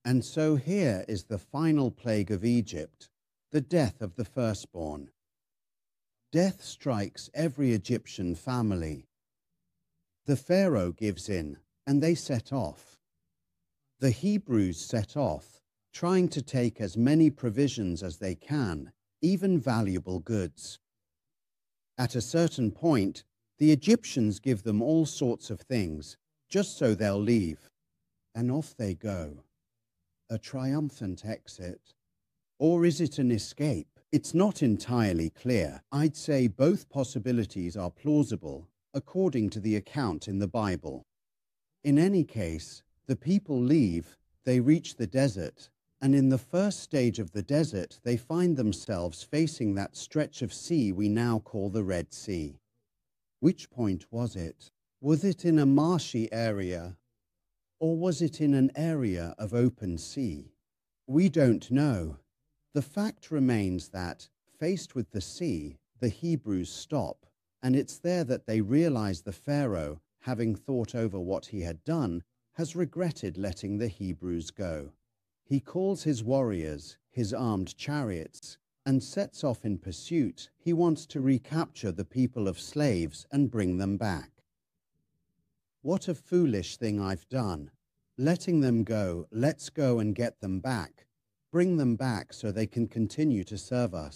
And so here is the final plague of Egypt, the death of the firstborn. Death strikes every Egyptian family. The Pharaoh gives in, and they set off. The Hebrews set off, trying to take as many provisions as they can, even valuable goods. At a certain point, the Egyptians give them all sorts of things, just so they'll leave. And off they go. A triumphant exit. Or is it an escape? It's not entirely clear. I'd say both possibilities are plausible, according to the account in the Bible. In any case, the people leave, they reach the desert, and in the first stage of the desert, they find themselves facing that stretch of sea we now call the Red Sea. Which point was it? Was it in a marshy area, or was it in an area of open sea? We don't know. The fact remains that, faced with the sea, the Hebrews stop, and it's there that they realize the Pharaoh, having thought over what he had done, has regretted letting the Hebrews go. He calls his warriors, his armed chariots, and sets off in pursuit. He wants to recapture the people of slaves and bring them back. What a foolish thing I've done. Letting them go, let's go and get them back. Bring them back so they can continue to serve us.